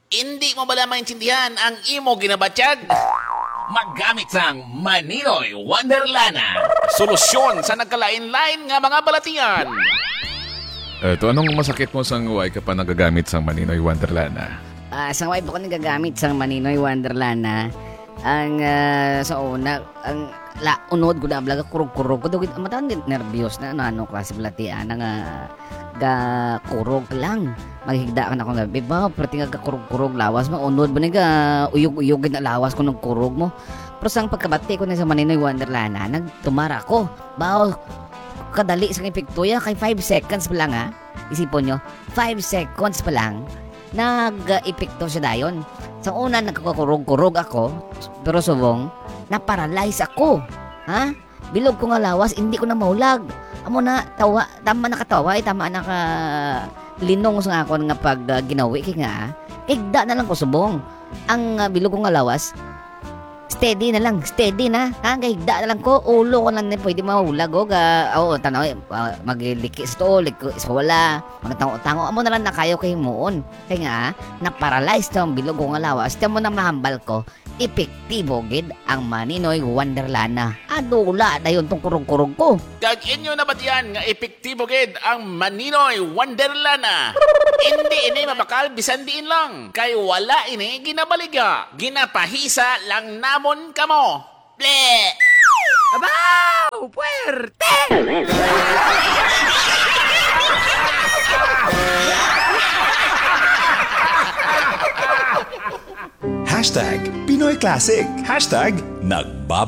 Hindi mo bala maintindihan ang imo ginabatyag? Maggamit sang Maninoy Wonderlana. Solusyon sa nagkalain-lain nga mga balatian. Eto, anong masakit mo sang uway ka pa nagagamit sang Maninoy Wonderlana? Sa wife ko nagagamit sang Maninoy Wonderlana. Ang sa una, ang unod ko na ablaga kurog-kurog ko. Dugit matan nervyos na ano klase balatian nga ga kurog lang. Maghigda ka na ako gabi ba, perti nga kurog-kurog lawas mo, unod ba nga uyog-uyog na lawas ko ng kurog mo. Pero sang pagkabati ko na sa Maninoy Wonderlana, nagtumara ko. Bao, kadali sa epekto ya, kay 5 seconds pa lang ha. Isipon nyo, 5 seconds pa lang, nag-epekto siya dayon. Sa una, nagkakurog-kurog ako, pero subong, naparalyze ako. Ha? Bilog ko nga lawas, hindi ko na maulag. Amo na, tama nakatawa, tama naka linong sa ako nga pag ginawi kay nga igda na lang ko subong ang bilog ko nga lawas steady na ha kay igda na lang ko ulo ko lang na pwede mahulag o tanaw magliki sa to liko sa wala magtango amo na lang na kayo kay muon kay nga na paralyzed ang bilog ko nga lawas tamo na mahambal ko epektibo gid ang Maninoy Wonderlana. Adula dayon tong kurog-kurog ko. Kag inyo na batian nga epektibo gid ang Maninoy Wonderlana. Hindi ini mabakal bisan diin lang. Kay wala ini ginabaliga. Ginapahisa lang namon kamo. Ble! Abaw! Puwerte! Hashtag Pinoy Classic. Hashtag Nagbabalik.